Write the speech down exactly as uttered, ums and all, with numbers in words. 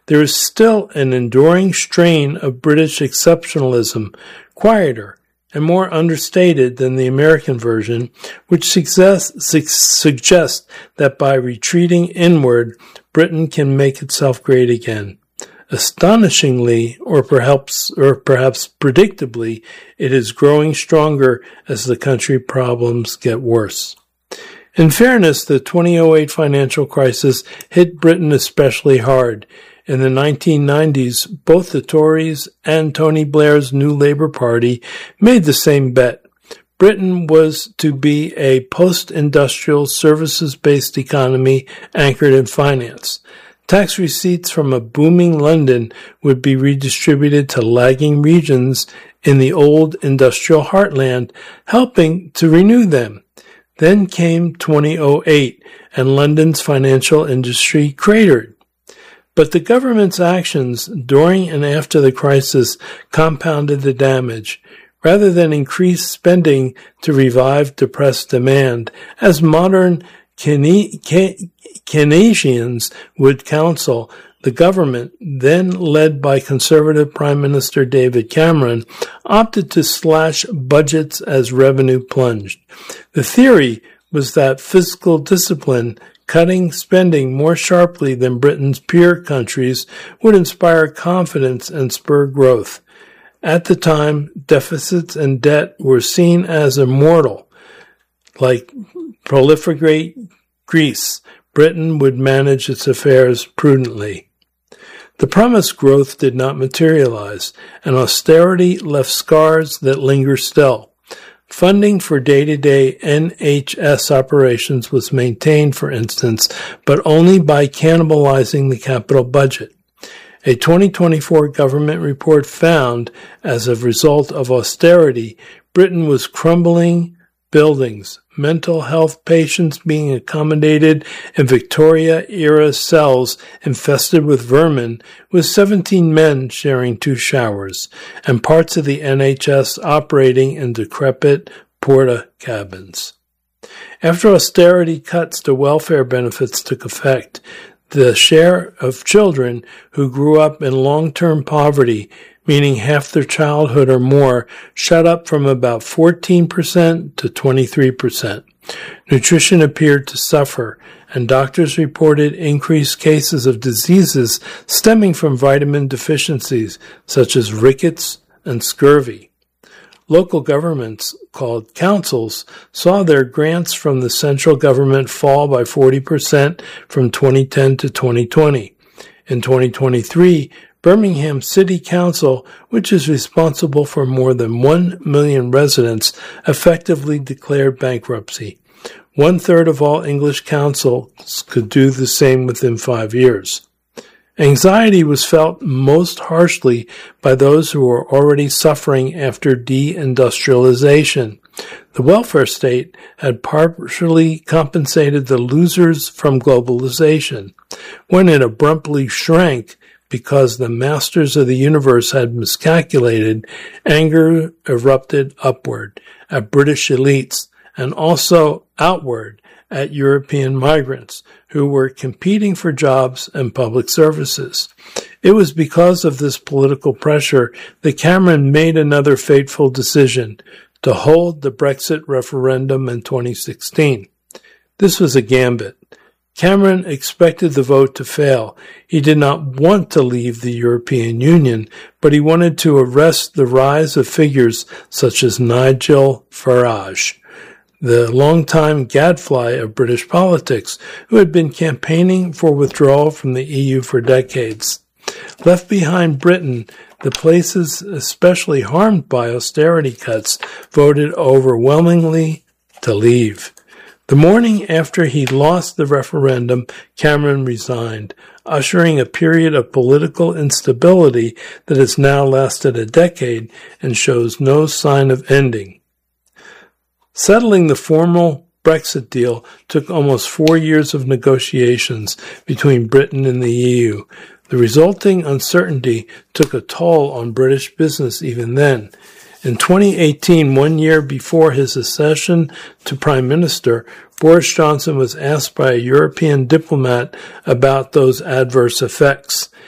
there is still an enduring strain of British exceptionalism, quieter and more understated than the American version, which suggests, suggests that by retreating inward, Britain can make itself great again. Astonishingly, or perhaps, or perhaps predictably, it is growing stronger as the country problems get worse. In fairness, the two thousand eight financial crisis hit Britain especially hard. In the nineteen nineties, both the Tories and Tony Blair's New Labour Party made the same bet. Britain was to be a post-industrial services-based economy anchored in finance. Tax receipts from a booming London would be redistributed to lagging regions in the old industrial heartland, helping to renew them. Then came two thousand eight, and London's financial industry cratered. But the government's actions during and after the crisis compounded the damage. Rather than increase spending to revive depressed demand, as modern Keynesians would counsel, the government, then led by Conservative Prime Minister David Cameron, opted to slash budgets as revenue plunged. The theory was that fiscal discipline, cutting spending more sharply than Britain's peer countries, would inspire confidence and spur growth. At the time, deficits and debt were seen as immortal. Like proliferate Greece, Britain would manage its affairs prudently. The promised growth did not materialize, and austerity left scars that linger still. Funding for day-to-day N H S operations was maintained, for instance, but only by cannibalizing the capital budget. A twenty twenty-four government report found, as a result of austerity, Britain was crumbling buildings, mental health patients being accommodated in Victoria-era cells infested with vermin, with seventeen men sharing two showers, and parts of the N H S operating in decrepit porta cabins. After austerity cuts to welfare benefits took effect, the share of children who grew up in long-term poverty, meaning half their childhood or more, shot up from about fourteen percent to twenty-three percent. Nutrition appeared to suffer, and doctors reported increased cases of diseases stemming from vitamin deficiencies, such as rickets and scurvy. Local governments, called councils, saw their grants from the central government fall by forty percent from twenty ten to twenty twenty. In twenty twenty-three, Birmingham City Council, which is responsible for more than one million residents, effectively declared bankruptcy. One-third of all English councils could do the same within five years. Anxiety was felt most harshly by those who were already suffering after deindustrialization. The welfare state had partially compensated the losers from globalization. When it abruptly shrank because the masters of the universe had miscalculated, anger erupted upward at British elites and also outward at European migrants who were competing for jobs and public services. It was because of this political pressure that Cameron made another fateful decision to hold the Brexit referendum in twenty sixteen. This was a gambit. Cameron expected the vote to fail. He did not want to leave the European Union, but he wanted to arrest the rise of figures such as Nigel Farage, the longtime gadfly of British politics, who had been campaigning for withdrawal from the E U for decades. Left behind Britain, the places especially harmed by austerity cuts voted overwhelmingly to leave. The morning after he lost the referendum, Cameron resigned, ushering a period of political instability that has now lasted a decade and shows no sign of ending. Settling the formal Brexit deal took almost four years of negotiations between Britain and the E U. The resulting uncertainty took a toll on British business even then. In twenty eighteen, one year before his accession to Prime Minister, Boris Johnson was asked by a European diplomat about those adverse effects.